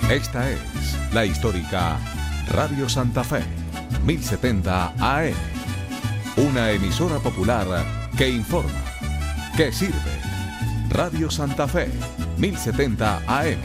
Esta es la histórica Radio Santa Fe, 1070 AM. Una emisora popular que informa, que sirve. Radio Santa Fe, 1070 AM.